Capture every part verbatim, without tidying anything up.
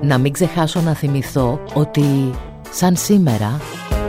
Να μην ξεχάσω να θυμηθώ ότι σαν σήμερα.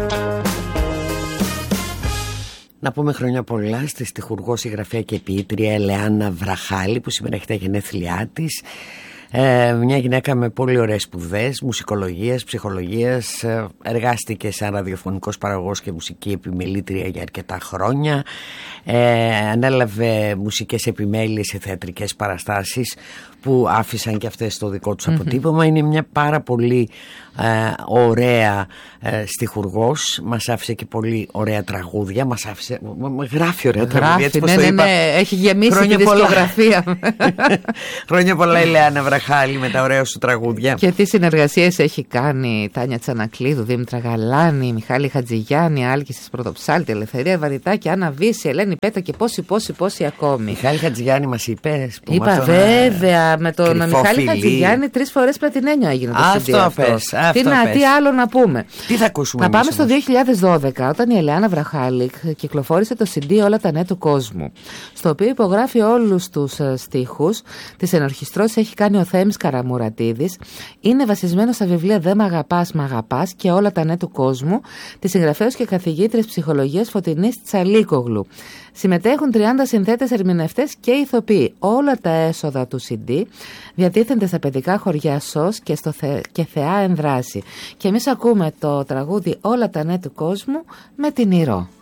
Να πούμε χρόνια πολλά στη στιχουργό, συγγραφέα και ποιήτρια Ελεάνα Βραχάλη, που σήμερα έχει τα γενέθλιά της. Ε, μια γυναίκα με πολύ ωραίες σπουδές μουσικολογίας, ψυχολογίας. Εργάστηκε σαν ραδιοφωνικός παραγωγός και μουσική επιμελήτρια για αρκετά χρόνια. ε, Ανέλαβε μουσικές επιμέλειες σε θεατρικές παραστάσεις που άφησαν και αυτές το δικό τους αποτύπωμα. Mm-hmm. Είναι μια πάρα πολύ ε, ωραία ε, στιχουργός. Μας άφησε και πολύ ωραία τραγούδια. Μας άφησε, γράφει ωραία γράφει, τραγούδια, έτσι, ναι, ναι, ναι, ναι, έχει γεμίσει χρόνια τη δισκογραφία. Χρόνια πολλά, Ελεάνα Βραχάλη, με τα ωραία σου τραγούδια. Και τι συνεργασίες έχει κάνει Τάνια Τσανακλείδου, Δήμητρα Γαλάνη, Μιχάλη Χατζηγιάννη, Άλκησης Πρωτοψάλτη, Ελευθερία Βαριτάκη, Άννα Βύση, Ελένη Πέτα και πόσοι πόσοι πόσοι ακόμη. Μιχάλη Χατζηγιάννη μας είπες? Είπα βέβαια, με τον Μιχάλη Χατζηγιάννη τρεις φορές πλατινένιο έγινε το σι ντι αυτό. Πες, αυτό τι, να, πες. τι άλλο να πούμε? Τι θα ακούσουμε? Να πάμε στο δύο χιλιάδες δώδεκα, όταν η Ελεάνα Βραχάλη κυκλοφόρησε το σι ντι Όλα τα νέα του κόσμου, στο οποίο υπογράφει όλους τους uh, στίχους. Τις ενορχιστρώσεις έχει κάνει ο Θέμης Καραμουρατίδης. Είναι βασισμένο στα βιβλία «Δε μ' αγαπάς, μ' αγαπάς» και «Όλα τα νέα του κόσμου» της συγγραφέως και καθηγήτριας ψυχολογίας Φωτεινής Τσαλίκογλου. Συμμετέχουν τριάντα συνθέτες, ερμηνευτές και ηθοποιοί. Όλα τα έσοδα του σι ντι διατίθενται στα παιδικά χωριά ΣΟΣ και, στο θε... και ΘΕΑ Ενδράση. Και εμείς ακούμε το τραγούδι «Όλα τα νέα του κόσμου» με την Ηρώ.